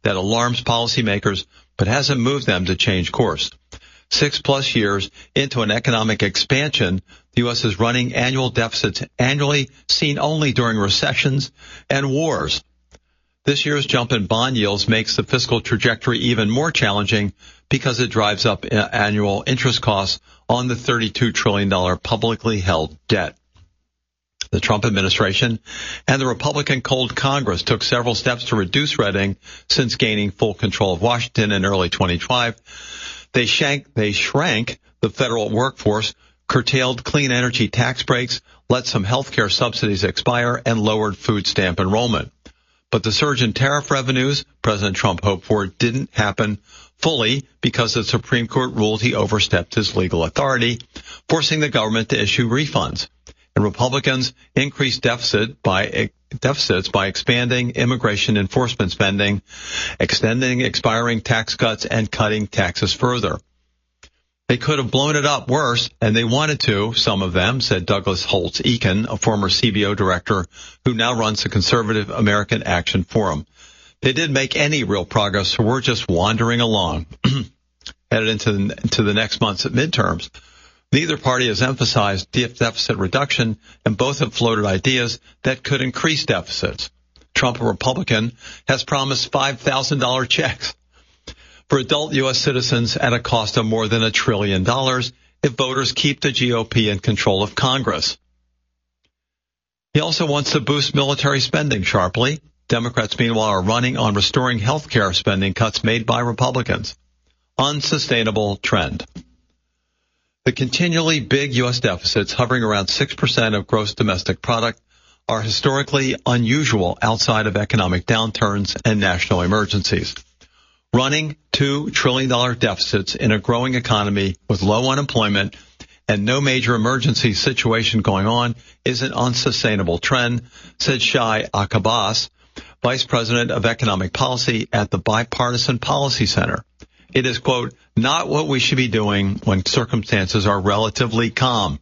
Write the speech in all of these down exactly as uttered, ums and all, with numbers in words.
that alarms policymakers but hasn't moved them to change course. Six plus years into an economic expansion, the U S is running annual deficits annually seen only during recessions and wars. This year's jump in bond yields makes the fiscal trajectory even more challenging because it drives up annual interest costs on the thirty-two trillion dollars publicly held debt. The Trump administration and the Republican-controlled Congress took several steps to reduce red ink since gaining full control of Washington in early twenty twenty-five. They, shank, they shrank the federal workforce, curtailed clean energy tax breaks, let some health care subsidies expire, and lowered food stamp enrollment. But the surge in tariff revenues President Trump hoped for didn't happen fully because the Supreme Court ruled he overstepped his legal authority, forcing the government to issue refunds. And Republicans increased deficit by deficits by expanding immigration enforcement spending, extending expiring tax cuts, and cutting taxes further. They could have blown it up worse, and they wanted to, some of them, said Douglas Holtz-Eakin, a former C B O director who now runs the Conservative American Action Forum. They didn't make any real progress, so we're just wandering along, headed into the, into the next month's midterms. Neither party has emphasized deficit reduction, and both have floated ideas that could increase deficits. Trump, a Republican, has promised five thousand dollars checks for adult U S citizens at a cost of more than a trillion dollars if voters keep the G O P in control of Congress. He also wants to boost military spending sharply. Democrats, meanwhile, are running on restoring health care spending cuts made by Republicans. Unsustainable trend. The continually big U S deficits, hovering around six percent of gross domestic product, are historically unusual outside of economic downturns and national emergencies. Running two trillion dollars deficits in a growing economy with low unemployment and no major emergency situation going on is an unsustainable trend, said Shai Akabas, Vice President of Economic Policy at the Bipartisan Policy Center. It is, quote, not what we should be doing when circumstances are relatively calm.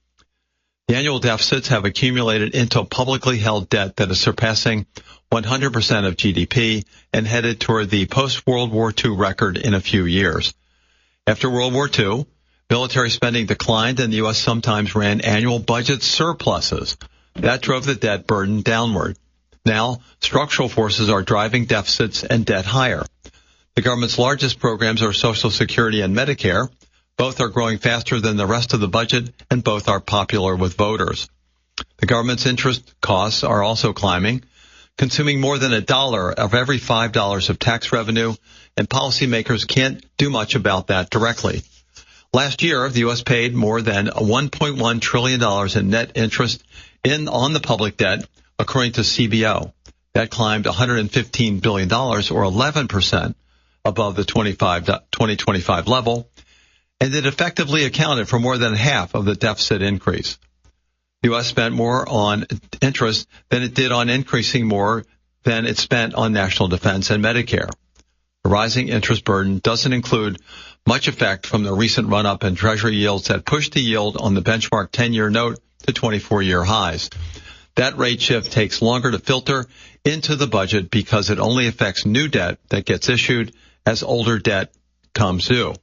The annual deficits have accumulated into publicly held debt that is surpassing one hundred percent of G D P and headed toward the post-World War Two record in a few years. After World War Two, military spending declined and the U S sometimes ran annual budget surpluses. That drove the debt burden downward. Now, structural forces are driving deficits and debt higher. The government's largest programs are Social Security and Medicare. Both are growing faster than the rest of the budget, and both are popular with voters. The government's interest costs are also climbing, consuming more than a dollar of every five dollars of tax revenue, and policymakers can't do much about that directly. Last year, the U S paid more than one point one trillion dollars in net interest in on the public debt, according to C B O. That climbed one hundred fifteen billion dollars, or eleven percent. Above the twenty twenty-five level, and it effectively accounted for more than half of the deficit increase. The U S spent more on interest than it did on increasing more than it spent on national defense and Medicare. The rising interest burden doesn't include much effect from the recent run-up in Treasury yields that pushed the yield on the benchmark ten-year note to twenty-four year highs. That rate shift takes longer to filter into the budget because it only affects new debt that gets issued as older debt comes due.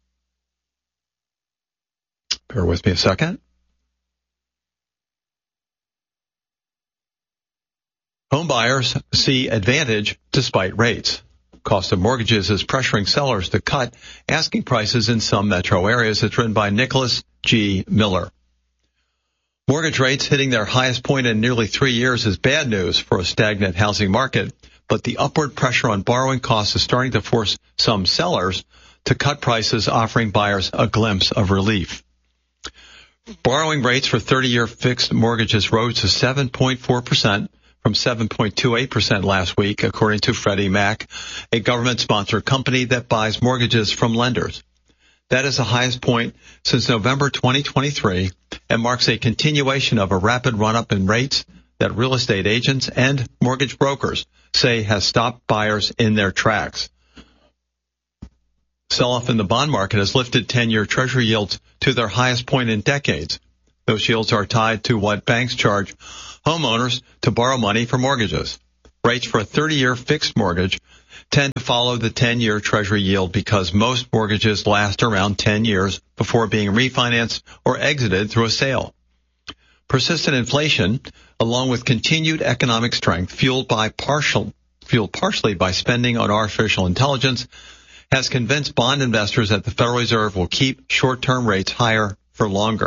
Bear with me a second. Home buyers see advantage despite rates. Cost of mortgages is pressuring sellers to cut asking prices in some metro areas. It's written by Nicholas G. Miller. Mortgage rates hitting their highest point in nearly three years is bad news for a stagnant housing market, but the upward pressure on borrowing costs is starting to force some sellers to cut prices, offering buyers a glimpse of relief. Borrowing rates for thirty-year fixed mortgages rose to seven point four percent from seven point two eight percent last week, according to Freddie Mac, a government-sponsored company that buys mortgages from lenders. That is the highest point since November twenty twenty-three and marks a continuation of a rapid run-up in rates that real estate agents and mortgage brokers say has stopped buyers in their tracks. Sell-off in the bond market has lifted ten-year Treasury yields to their highest point in decades. Those yields are tied to what banks charge homeowners to borrow money for mortgages. Rates for a thirty-year fixed mortgage tend to follow the ten-year Treasury yield because most mortgages last around ten years before being refinanced or exited through a sale. Persistent inflation, along with continued economic strength fueled by partial, fueled partially by spending on artificial intelligence, has convinced bond investors that the Federal Reserve will keep short-term rates higher for longer.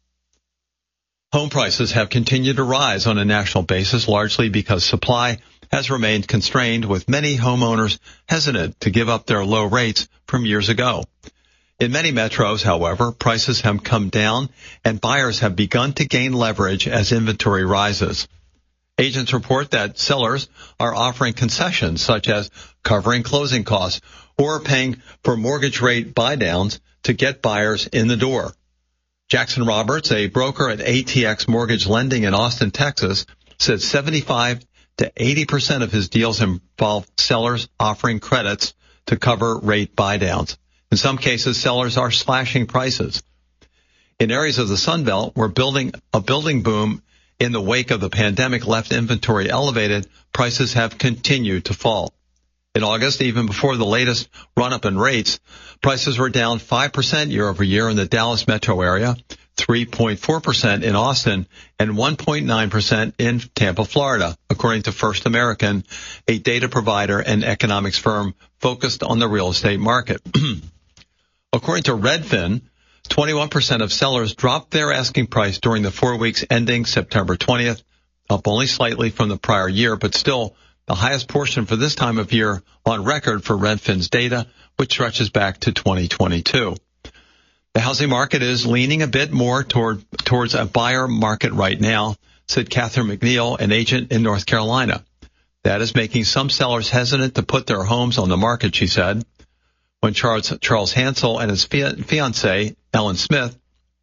Home prices have continued to rise on a national basis, largely because supply has remained constrained, with many homeowners hesitant to give up their low rates from years ago. In many metros, however, prices have come down and buyers have begun to gain leverage as inventory rises. Agents report that sellers are offering concessions such as covering closing costs or paying for mortgage rate buydowns to get buyers in the door. Jackson Roberts, a broker at A T X Mortgage Lending in Austin, Texas, said seventy-five to eighty percent of his deals involve sellers offering credits to cover rate buydowns. In some cases, sellers are slashing prices. In areas of the Sun Belt where building a building boom in the wake of the pandemic left inventory elevated, prices have continued to fall. In August, even before the latest run-up in rates, prices were down five percent year over year in the Dallas metro area, three point four percent in Austin, and one point nine percent in Tampa, Florida, according to First American, a data provider and economics firm focused on the real estate market. According to Redfin, twenty-one percent of sellers dropped their asking price during the four weeks ending September twentieth, up only slightly from the prior year, but still the highest portion for this time of year on record for Redfin's data, which stretches back to twenty twenty-two. The housing market is leaning a bit more toward towards a buyer market right now, said Catherine McNeil, an agent in North Carolina. That is making some sellers hesitant to put their homes on the market, she said. When Charles, Charles Hansel and his fiancée, Ellen Smith,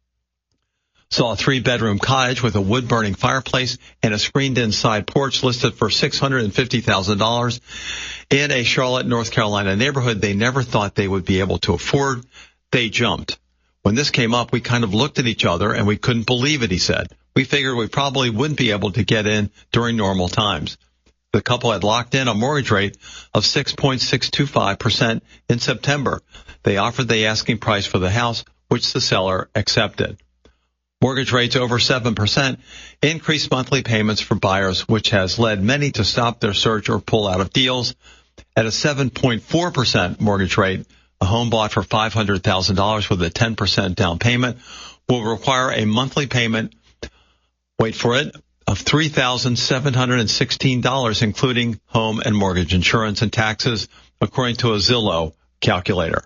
saw a three-bedroom cottage with a wood-burning fireplace and a screened-in side porch listed for six hundred fifty thousand dollars in a Charlotte, North Carolina neighborhood they never thought they would be able to afford, they jumped. When this came up, we kind of looked at each other and we couldn't believe it, he said. We figured we probably wouldn't be able to get in during normal times. The couple had locked in a mortgage rate of six point six two five percent in September. They offered the asking price for the house, which the seller accepted. Mortgage rates over seven percent increased monthly payments for buyers, which has led many to stop their search or pull out of deals. At a seven point four percent mortgage rate, a home bought for five hundred thousand dollars with a ten percent down payment will require a monthly payment, wait for it, of three thousand seven hundred sixteen dollars, including home and mortgage insurance and taxes, according to a Zillow calculator.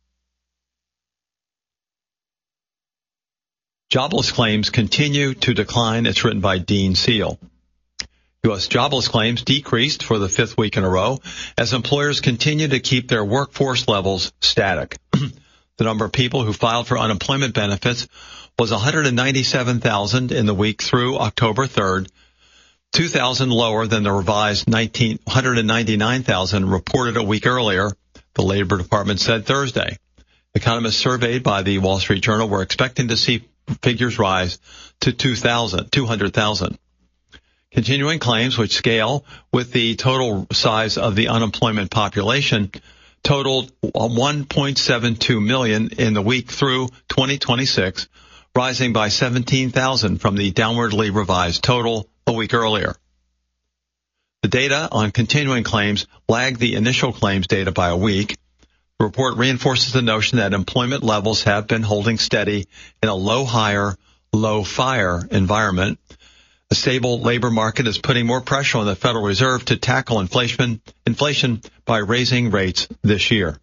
Jobless claims continue to decline. It's written by Dean Seal. U S jobless claims decreased for the fifth week in a row as employers continue to keep their workforce levels static. The number of people who filed for unemployment benefits was one hundred ninety-seven thousand in the week through October third, two thousand lower than the revised one hundred ninety-nine thousand reported a week earlier, the Labor Department said Thursday. Economists surveyed by the Wall Street Journal were expecting to see figures rise to two hundred thousand. Continuing claims, which scale with the total size of the unemployment population, totaled one point seven two million in the week through twenty twenty-six, rising by seventeen thousand from the downwardly revised total a week earlier. The data on continuing claims lagged the initial claims data by a week. The report reinforces the notion that employment levels have been holding steady in a low-hire, low-fire environment. A stable labor market is putting more pressure on the Federal Reserve to tackle inflation, inflation by raising rates this year.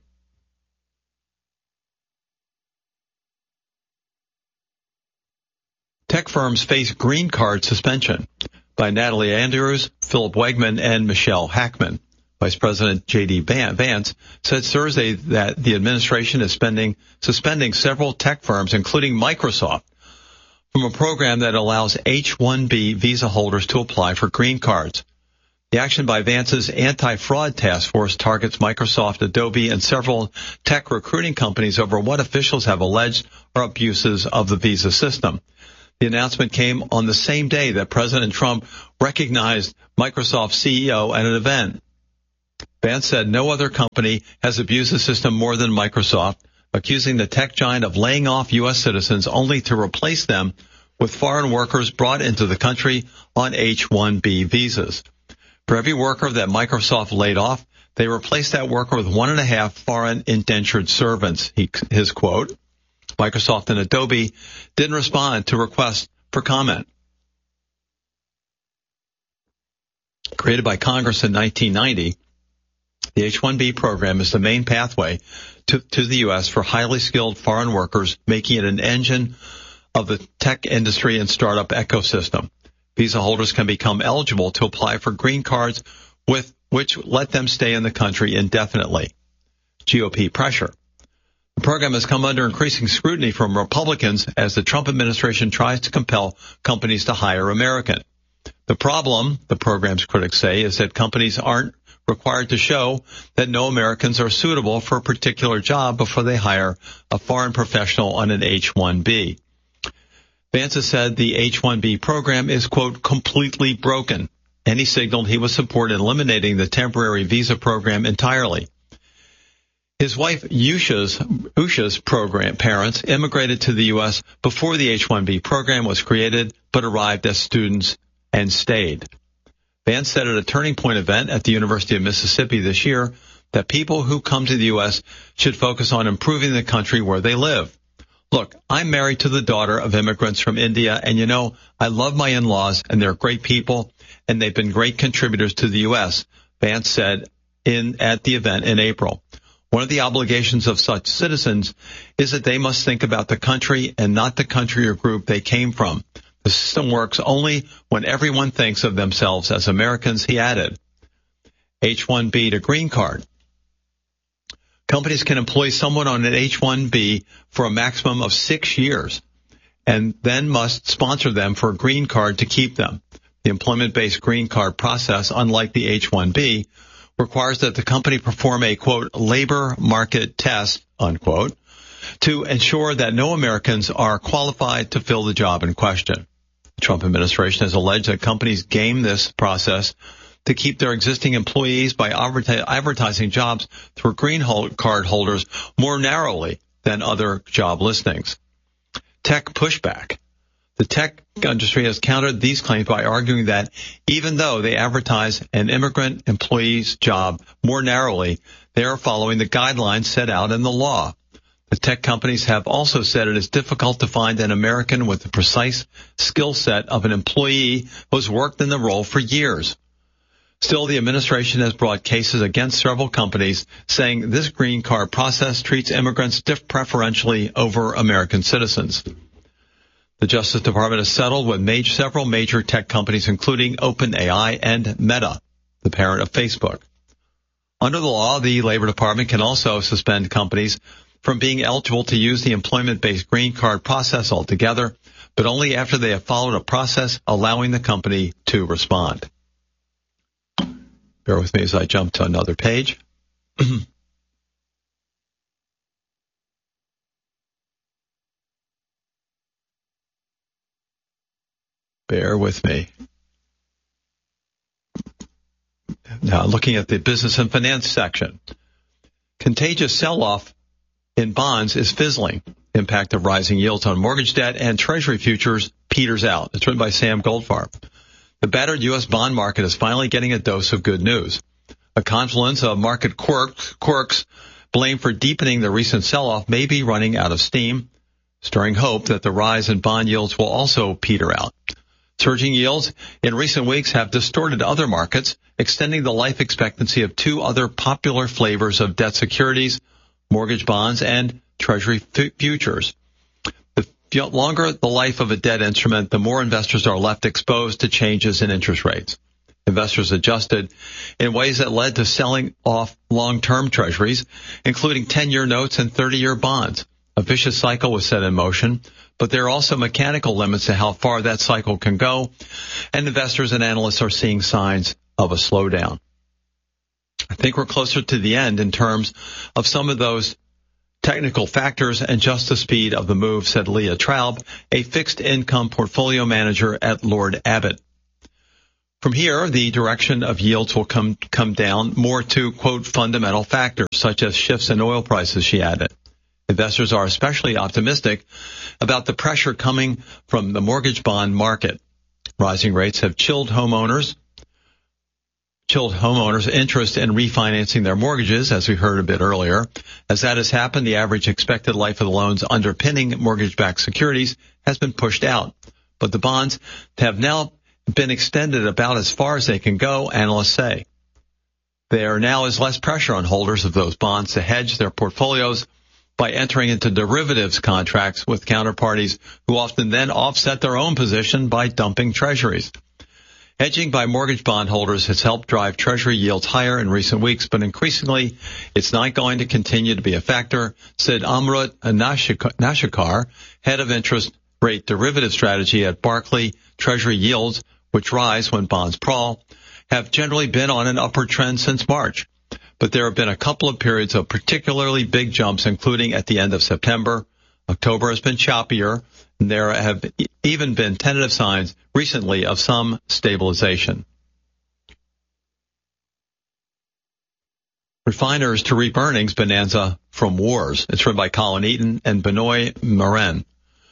Tech firms face green card suspension by Natalie Andrews, Philip Wegman, and Michelle Hackman. Vice President J D Vance said Thursday that the administration is spending, suspending several tech firms, including Microsoft, from a program that allows H one B visa holders to apply for green cards. The action by Vance's anti-fraud task force targets Microsoft, Adobe, and several tech recruiting companies over what officials have alleged are abuses of the visa system. The announcement came on the same day that President Trump recognized Microsoft's C E O at an event. Vance said no other company has abused the system more than Microsoft, accusing the tech giant of laying off U S citizens only to replace them with foreign workers brought into the country on H one B visas. For every worker that Microsoft laid off, they replaced that worker with one and a half foreign indentured servants, he, his quote. Microsoft and Adobe didn't respond to requests for comment. Created by Congress in nineteen ninety, the H one B program is the main pathway to, to the U S for highly skilled foreign workers, making it an engine of the tech industry and startup ecosystem. Visa holders can become eligible to apply for green cards with which let them stay in the country indefinitely. G O P pressure. The program has come under increasing scrutiny from Republicans as the Trump administration tries to compel companies to hire American. The problem, the program's critics say, is that companies aren't required to show that no Americans are suitable for a particular job before they hire a foreign professional on an H one B. Vance has said the H one B program is, quote, completely broken, and he signaled he would support eliminating the temporary visa program entirely. His wife Usha's, Usha's program parents immigrated to the U S before the H one B program was created, but arrived as students and stayed. Vance said at a Turning Point event at the University of Mississippi this year that people who come to the U S should focus on improving the country where they live. Look, I'm married to the daughter of immigrants from India, and you know, I love my in-laws, and they're great people, and they've been great contributors to the U S, Vance said in at the event in April. One of the obligations of such citizens is that they must think about the country and not the country or group they came from. The system works only when everyone thinks of themselves as Americans, he added. H one B to green card. Companies can employ someone on an H one B for a maximum of six years and then must sponsor them for a green card to keep them. The employment-based green card process, unlike the H one B, requires that the company perform a, quote, labor market test, unquote, to ensure that no Americans are qualified to fill the job in question. The Trump administration has alleged that companies game this process to keep their existing employees by advertising jobs through green card holders more narrowly than other job listings. Tech pushback. The tech industry has countered these claims by arguing that even though they advertise an immigrant employee's job more narrowly, they are following the guidelines set out in the law. The tech companies have also said it is difficult to find an American with the precise skill set of an employee who has worked in the role for years. Still, the administration has brought cases against several companies, saying this green card process treats immigrants preferentially over American citizens. The Justice Department has settled with major, several major tech companies, including OpenAI and Meta, the parent of Facebook. Under the law, the Labor Department can also suspend companies from being eligible to use the employment-based green card process altogether, but only after they have followed a process allowing the company to respond. Bear with me as I jump to another page. Bear with me. Now, looking at the business and finance section. Contagious sell-off in bonds is fizzling. Impact of rising yields on mortgage debt and Treasury futures peters out. It's written by Sam Goldfarb. The battered U S bond market is finally getting a dose of good news. A confluence of market quirks, quirks blamed for deepening the recent sell-off may be running out of steam, stirring hope that the rise in bond yields will also peter out. Surging yields in recent weeks have distorted other markets, extending the life expectancy of two other popular flavors of debt securities, mortgage bonds and Treasury f- futures. The longer the life of a debt instrument, the more investors are left exposed to changes in interest rates. Investors adjusted in ways that led to selling off long-term treasuries, including ten-year notes and thirty-year bonds. A vicious cycle was set in motion, but there are also mechanical limits to how far that cycle can go, and investors and analysts are seeing signs of a slowdown. I think we're closer to the end in terms of some of those technical factors and just the speed of the move, said Leah Traub, a fixed income portfolio manager at Lord Abbett. From here, the direction of yields will come come down more to, quote, fundamental factors, such as shifts in oil prices, she added. Investors are especially optimistic about the pressure coming from the mortgage bond market. Rising rates have chilled homeowners, chilled homeowners' interest in refinancing their mortgages, as we heard a bit earlier. As that has happened, the average expected life of the loans underpinning mortgage-backed securities has been pushed out. But the bonds have now been extended about as far as they can go, analysts say. There now is less pressure on holders of those bonds to hedge their portfolios by entering into derivatives contracts with counterparties who often then offset their own position by dumping treasuries. Hedging by mortgage bond holders has helped drive treasury yields higher in recent weeks, but increasingly it's not going to continue to be a factor, said Amrut Nashikar, head of interest rate derivative strategy at Barclays. Treasury yields, which rise when bonds fall, have generally been on an upward trend since March. But there have been a couple of periods of particularly big jumps, including at the end of September. October has been choppier, and there have even been tentative signs recently of some stabilization. Refiners to reap earnings bonanza from wars. It's written by Colin Eaton and Benoit Morin.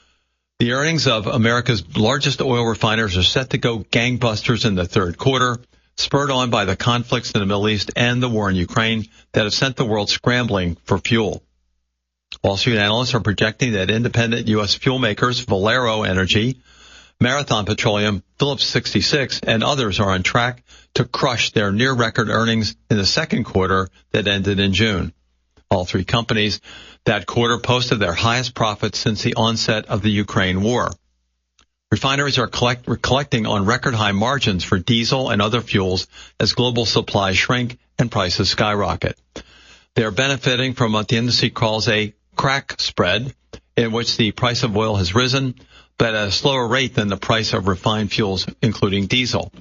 The earnings of America's largest oil refiners are set to go gangbusters in the third quarter, spurred on by the conflicts in the Middle East and the war in Ukraine that have sent the world scrambling for fuel. Wall Street analysts are projecting that independent U S fuel makers Valero Energy, Marathon Petroleum, Phillips sixty-six, and others are on track to crush their near-record earnings in the second quarter that ended in June. All three companies that quarter posted their highest profits since the onset of the Ukraine war. Refineries are collect, collecting on record-high margins for diesel and other fuels as global supplies shrink and prices skyrocket. They are benefiting from what the industry calls a crack spread, in which the price of oil has risen, but at a slower rate than the price of refined fuels, including diesel.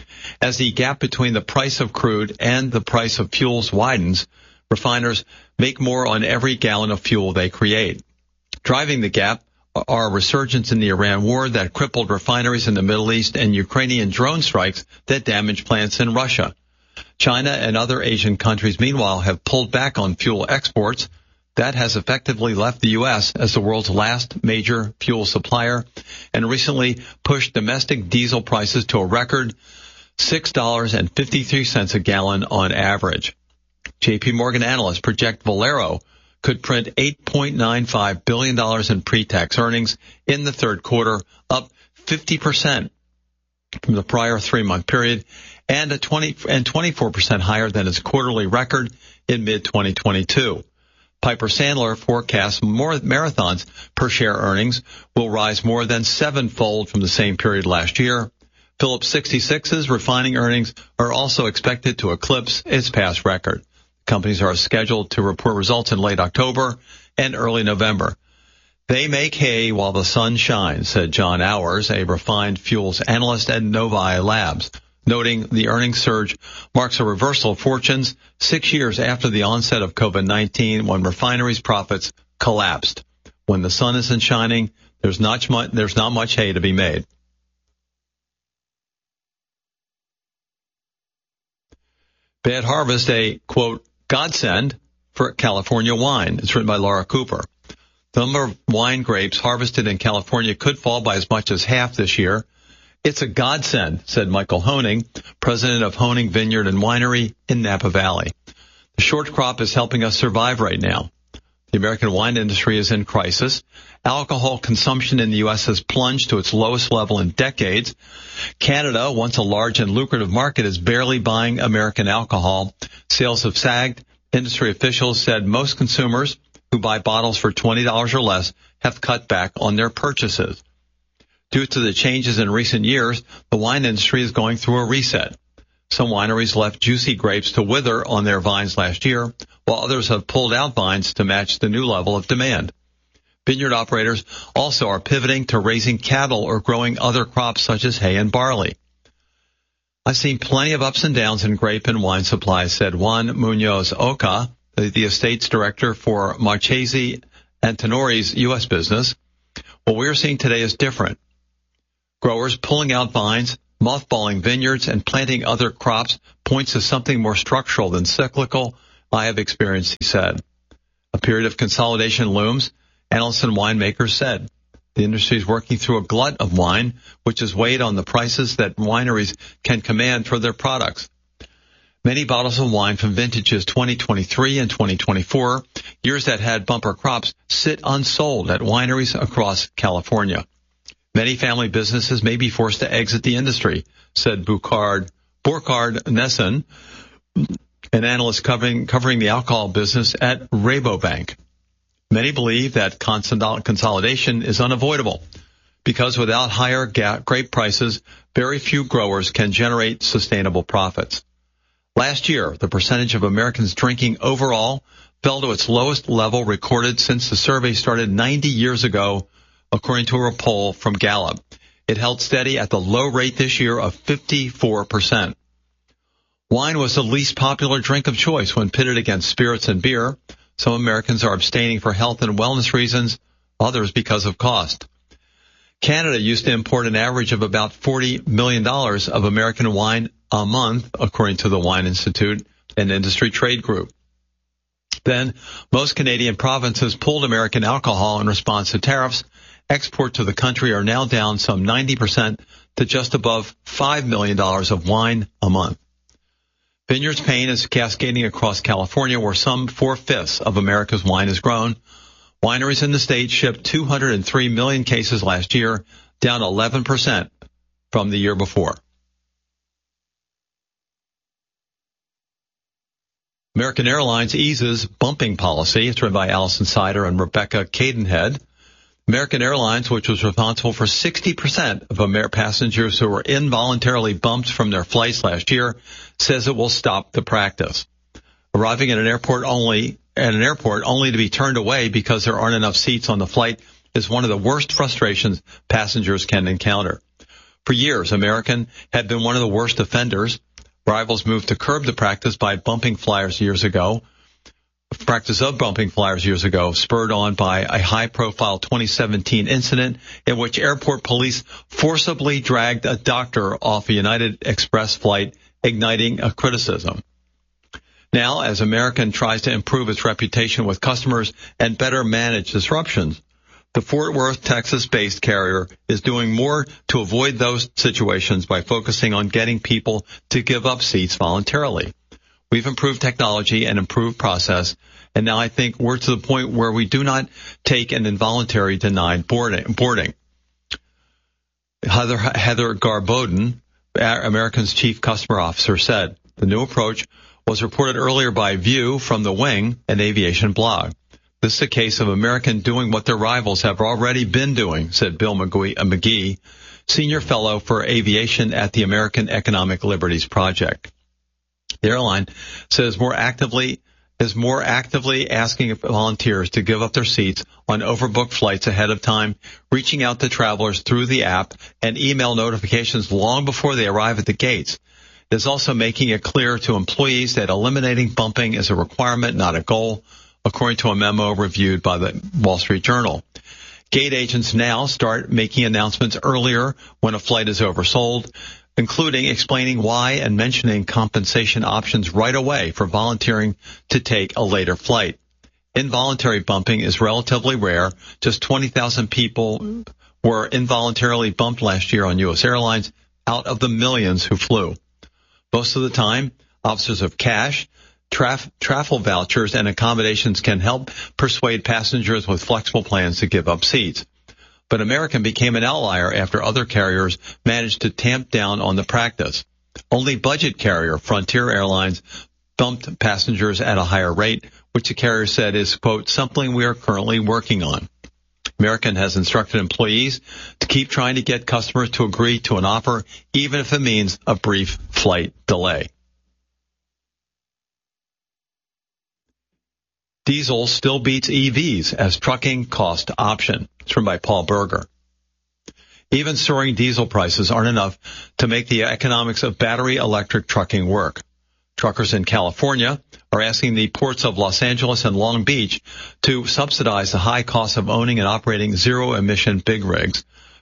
As the gap between the price of crude and the price of fuels widens, refiners make more on every gallon of fuel they create. Driving the gap are a resurgence in the Iran war that crippled refineries in the Middle East and Ukrainian drone strikes that damaged plants in Russia. China and other Asian countries, meanwhile, have pulled back on fuel exports. That has effectively left the U S as the world's last major fuel supplier and recently pushed domestic diesel prices to a record six dollars and fifty-three cents a gallon on average. J P Morgan analysts project Valero could print eight point nine five billion dollars in pre-tax earnings in the third quarter, up fifty percent from the prior three-month period, and a twenty and twenty-four percent higher than its quarterly record in mid twenty twenty-two. Piper Sandler forecasts more Marathon's per-share earnings will rise more than sevenfold from the same period last year. Phillips sixty-six's refining earnings are also expected to eclipse its past record. Companies are scheduled to report results in late October and early November. They make hay while the sun shines, said John Hours, a refined fuels analyst at Novi Labs, noting the earnings surge marks a reversal of fortunes six years after the onset of COVID nineteen when refineries' profits collapsed. When the sun isn't shining, there's not much, there's not much hay to be made. Bad harvest, a, quote, godsend for California wine. It's written by Laura Cooper. The number of wine grapes harvested in California could fall by as much as half this year. It's a godsend, said Michael Honing, president of Honing Vineyard and Winery in Napa Valley. The short crop is helping us survive right now. The American wine industry is in crisis. Alcohol consumption in the U S has plunged to its lowest level in decades. Canada, once a large and lucrative market, is barely buying American alcohol. Sales have sagged. Industry officials said most consumers who buy bottles for twenty dollars or less have cut back on their purchases. Due to the changes in recent years, the wine industry is going through a reset. Some wineries left juicy grapes to wither on their vines last year, while others have pulled out vines to match the new level of demand. Vineyard operators also are pivoting to raising cattle or growing other crops such as hay and barley. I've seen plenty of ups and downs in grape and wine supply, said Juan Munoz Oca, the, the estates director for Marchese Antinori's U S business. What we're seeing today is different. Growers pulling out vines Mothballing vineyards and planting other crops points to something more structural than cyclical. I have experienced, he said. A period of consolidation looms, analysts and winemakers said. The industry is working through a glut of wine, which has weighed on the prices that wineries can command for their products. Many bottles of wine from vintages twenty twenty-three and twenty twenty-four, years that had bumper crops, sit unsold at wineries across California. Many family businesses may be forced to exit the industry, said Burkhard, Burkhard Nessen, an analyst covering, covering the alcohol business at Rabobank. Many believe that consolidation is unavoidable because without higher grape prices, very few growers can generate sustainable profits. Last year, the percentage of Americans drinking overall fell to its lowest level recorded since the survey started ninety years ago, according to a poll from Gallup. It held steady at the low rate this year of fifty-four percent. Wine was the least popular drink of choice when pitted against spirits and beer. Some Americans are abstaining for health and wellness reasons, others because of cost. Canada used to import an average of about forty million dollars of American wine a month, according to the Wine Institute, an industry trade group. Then, most Canadian provinces pulled American alcohol in response to tariffs. Exports to the country are now down some ninety percent to just above five million dollars of wine a month. Vineyards pain is cascading across California, where some four-fifths of America's wine is grown. Wineries in the state shipped two hundred three million cases last year, down eleven percent from the year before. American Airlines eases bumping policy. It's written by Allison Sider and Rebecca Cadenhead. American Airlines, which was responsible for sixty percent of Amer- passengers who were involuntarily bumped from their flights last year, says it will stop the practice. Arriving at an airport only at an airport only to be turned away because there aren't enough seats on the flight is one of the worst frustrations passengers can encounter. For years, American had been one of the worst offenders. Rivals moved to curb the practice by bumping flyers years ago. Practice of bumping flyers years ago, spurred on by a high-profile twenty seventeen incident in which airport police forcibly dragged a doctor off a United Express flight, igniting a criticism. Now, as American tries to improve its reputation with customers and better manage disruptions, the Fort Worth, Texas-based carrier is doing more to avoid those situations by focusing on getting people to give up seats voluntarily. We've improved technology and improved process, and now I think we're to the point where we do not take an involuntary denied boarding. boarding. Heather, Heather Garbodin, American's chief customer officer, said the new approach was reported earlier by View from The Wing, an aviation blog. This is a case of American doing what their rivals have already been doing, said Bill McGee, senior fellow for aviation at the American Economic Liberties Project. The airline says more actively is more actively asking volunteers to give up their seats on overbooked flights ahead of time, reaching out to travelers through the app and email notifications long before they arrive at the gates. It is also making it clear to employees that eliminating bumping is a requirement, not a goal, according to a memo reviewed by the Wall Street Journal. Gate agents now start making announcements earlier when a flight is oversold, including explaining why and mentioning compensation options right away for volunteering to take a later flight. Involuntary bumping is relatively rare. Just twenty thousand people were involuntarily bumped last year on U S airlines out of the millions who flew. Most of the time, officers of cash, traf- travel vouchers, and accommodations can help persuade passengers with flexible plans to give up seats. But American became an outlier after other carriers managed to tamp down on the practice. Only budget carrier Frontier Airlines bumped passengers at a higher rate, which the carrier said is, quote, something we are currently working on. American has instructed employees to keep trying to get customers to agree to an offer, even if it means a brief flight delay. Diesel still beats E Vs as trucking cost option. It's written by Paul Berger. Even soaring diesel prices aren't enough to make the economics of battery electric trucking work. Truckers in California are asking the ports of Los Angeles and Long Beach to subsidize the high cost of owning and operating zero-emission big rigs.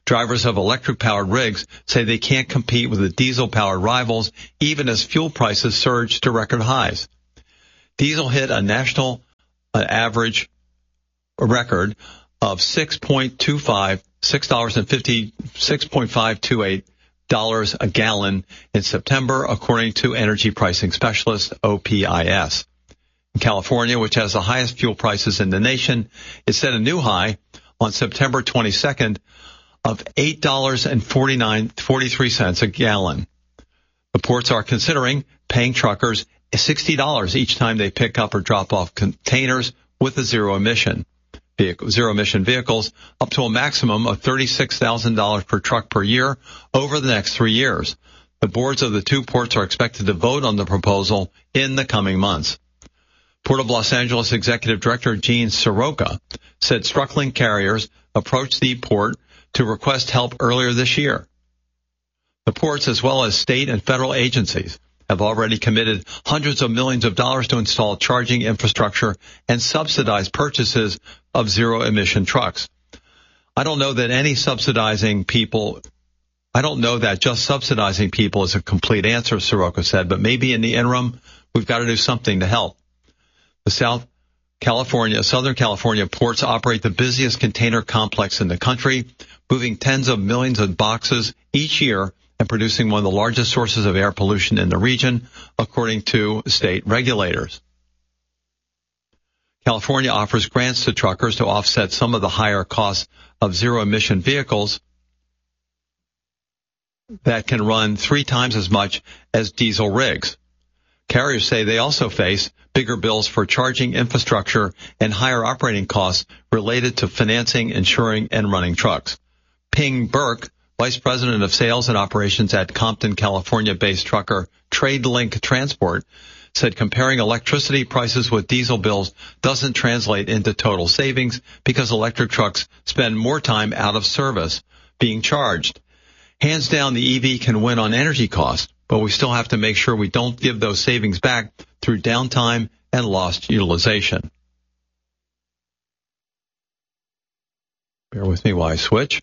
Drivers of electric-powered rigs say they can't compete with the diesel-powered rivals, even as fuel prices surge to record highs. Diesel hit a national uh, average record of six point two five, six dollars and fifty, six point five two eight dollars a gallon in September, according to energy pricing specialist O P I S. In California, which has the highest fuel prices in the nation, it set a new high on September twenty-second of eight dollars and forty-nine, forty-three cents a gallon. The ports are considering paying truckers sixty dollars each time they pick up or drop off containers with a zero emission vehicle, zero emission vehicles, up to a maximum of thirty-six thousand dollars per truck per year over the next three years. The boards of the two ports are expected to vote on the proposal in the coming months. Port of Los Angeles Executive Director Gene Soroka said struggling carriers approached the port to request help earlier this year. The ports, as well as state and federal agencies, have already committed hundreds of millions of dollars to install charging infrastructure and subsidize purchases of zero-emission trucks. I don't know that any subsidizing people, I don't know that just subsidizing people is a complete answer, Soroka said, but maybe in the interim, we've got to do something to help. The South California, Southern California ports operate the busiest container complex in the country, moving tens of millions of boxes each year and producing one of the largest sources of air pollution in the region, according to state regulators. California offers grants to truckers to offset some of the higher costs of zero-emission vehicles that can run three times as much as diesel rigs. Carriers say they also face bigger bills for charging infrastructure and higher operating costs related to financing, insuring, and running trucks. Ping Burke, Vice President of Sales and Operations at Compton, California-based trucker TradeLink Transport, said comparing electricity prices with diesel bills doesn't translate into total savings because electric trucks spend more time out of service being charged. Hands down, the E V can win on energy costs, but we still have to make sure we don't give those savings back through downtime and lost utilization. Bear with me while I switch.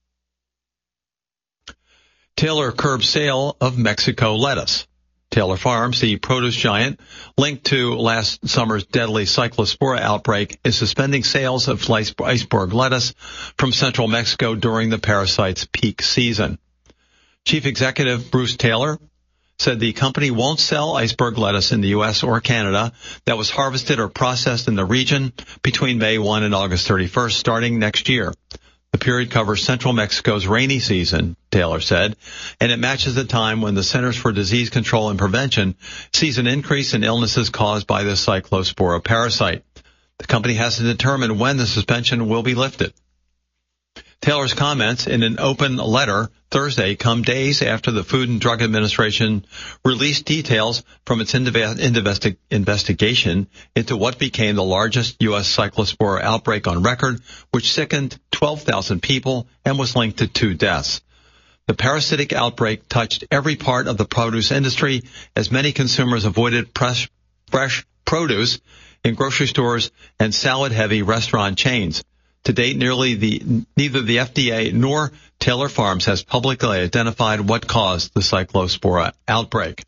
Taylor curbs sale of Mexico lettuce. Taylor Farms, the produce giant linked to last summer's deadly cyclospora outbreak, is suspending sales of iceberg lettuce from central Mexico during the parasite's peak season. Chief Executive Bruce Taylor said the company won't sell iceberg lettuce in the U S or Canada that was harvested or processed in the region between May first and August thirty-first, starting next year. The period covers central Mexico's rainy season, Taylor said, and it matches the time when the Centers for Disease Control and Prevention sees an increase in illnesses caused by the cyclospora parasite. The company has to determine when the suspension will be lifted. Taylor's comments in an open letter Thursday come days after the Food and Drug Administration released details from its investi- investigation into what became the largest U S cyclospora outbreak on record, which sickened twelve thousand people and was linked to two deaths. The parasitic outbreak touched every part of the produce industry as many consumers avoided fresh, fresh produce in grocery stores and salad-heavy restaurant chains. To date, nearly the, neither the F D A nor Taylor Farms has publicly identified what caused the cyclospora outbreak.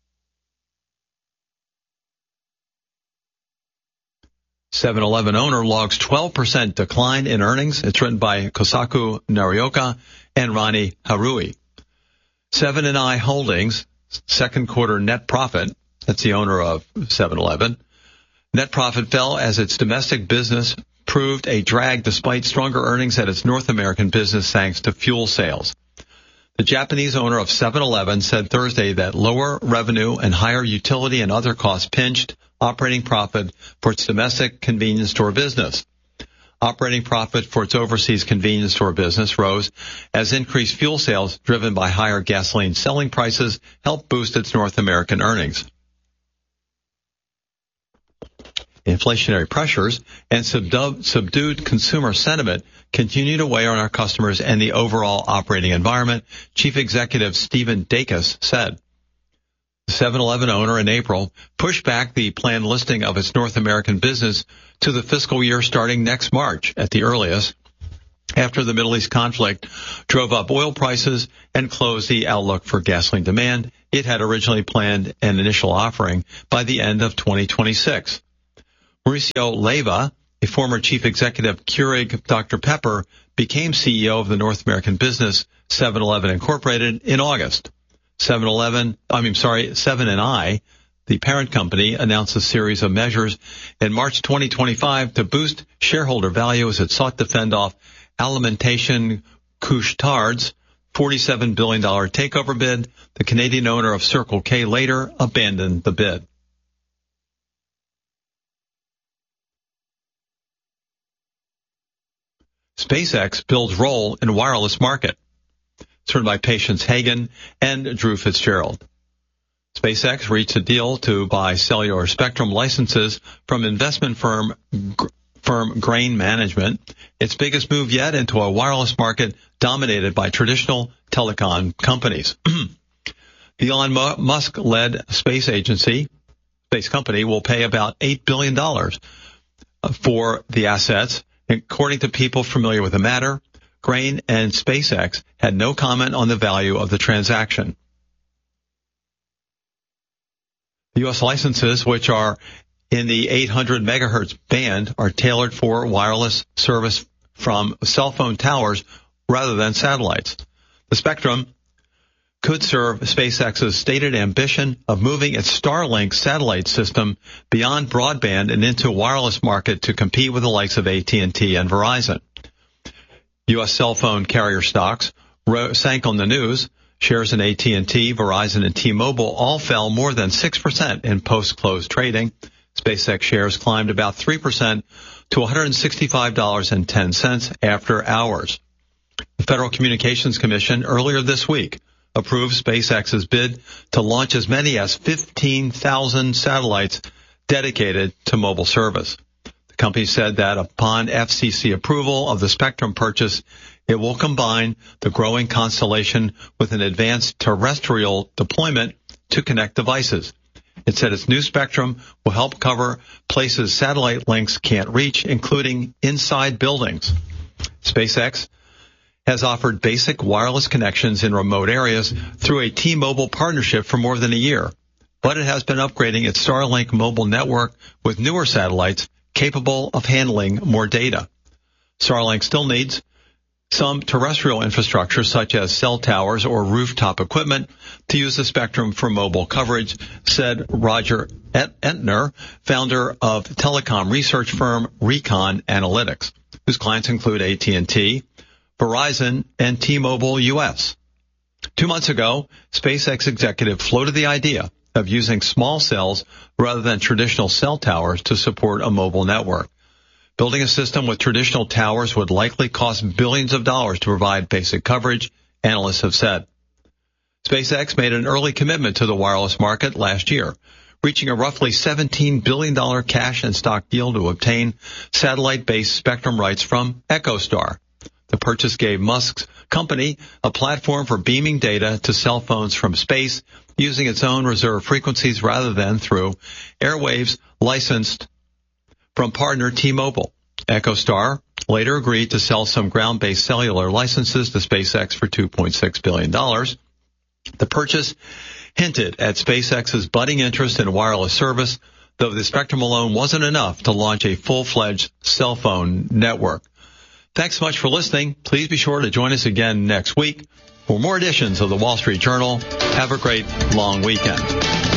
seven eleven owner logs twelve percent decline in earnings. It's written by Kosaku Narioka and Ronnie Harui. Seven and I Holdings, second quarter net profit, that's the owner of seven eleven. Net profit fell as its domestic business proved a drag despite stronger earnings at its North American business thanks to fuel sales. The Japanese owner of seven eleven said Thursday that lower revenue and higher utility and other costs pinched operating profit for its domestic convenience store business. Operating profit for its overseas convenience store business rose as increased fuel sales driven by higher gasoline selling prices helped boost its North American earnings. Inflationary pressures and subdu- subdued consumer sentiment continue to weigh on our customers and the overall operating environment, Chief Executive Stephen Dacus said. The seven eleven owner in April pushed back the planned listing of its North American business to the fiscal year starting next March at the earliest. after the Middle East conflict drove up oil prices and closed the outlook for gasoline demand. It had originally planned an initial offering by the end of twenty twenty-six. Mauricio Leyva, a former chief executive of Keurig Doctor Pepper, became C E O of the North American business seven eleven Incorporated in August. seven eleven, I mean, sorry, seven and I, the parent company, announced a series of measures in March twenty twenty-five to boost shareholder value as it sought to fend off Alimentation Couche-Tard's forty-seven billion dollars takeover bid. The Canadian owner of Circle K later abandoned the bid. SpaceX builds role in wireless market. It's written by Patience Hagan and Drew Fitzgerald. SpaceX reached a deal to buy cellular spectrum licenses from investment firm firm Grain Management, its biggest move yet into a wireless market dominated by traditional telecom companies. The Elon Musk-led space agency, space company, will pay about eight billion dollars for the assets. According to people familiar with the matter, Grain and SpaceX had no comment on the value of the transaction. The U S licenses, which are in the eight hundred megahertz band, are tailored for wireless service from cell phone towers rather than satellites. The spectrum could serve SpaceX's stated ambition of moving its Starlink satellite system beyond broadband and into a wireless market to compete with the likes of A T and T and Verizon. U S cell phone carrier stocks sank on the news. Shares in A T and T, Verizon, and T-Mobile all fell more than six percent in post-close trading. SpaceX shares climbed about three percent to one hundred sixty-five dollars and ten cents after hours. The Federal Communications Commission earlier this week approved SpaceX's bid to launch as many as fifteen thousand satellites dedicated to mobile service. The company said that upon F C C approval of the spectrum purchase, it will combine the growing constellation with an advanced terrestrial deployment to connect devices. It said its new spectrum will help cover places satellite links can't reach, including inside buildings. SpaceX has offered basic wireless connections in remote areas through a T-Mobile partnership for more than a year, but it has been upgrading its Starlink mobile network with newer satellites capable of handling more data. Starlink still needs some terrestrial infrastructure such as cell towers or rooftop equipment to use the spectrum for mobile coverage, said Roger Entner, founder of telecom research firm Recon Analytics, whose clients include A T and T, Verizon, and T-Mobile U S. Two months ago, SpaceX executive floated the idea of using small cells rather than traditional cell towers to support a mobile network. Building a system with traditional towers would likely cost billions of dollars to provide basic coverage, analysts have said. SpaceX made an early commitment to the wireless market last year, reaching a roughly seventeen billion dollars cash and stock deal to obtain satellite-based spectrum rights from EchoStar. The purchase gave Musk's company a platform for beaming data to cell phones from space using its own reserve frequencies rather than through airwaves licensed from partner T-Mobile. EchoStar later agreed to sell some ground-based cellular licenses to SpaceX for two point six billion dollars. The purchase hinted at SpaceX's budding interest in wireless service, though the spectrum alone wasn't enough to launch a full-fledged cell phone network. Thanks so much for listening. Please be sure to join us again next week for more editions of the Wall Street Journal. Have a great long weekend.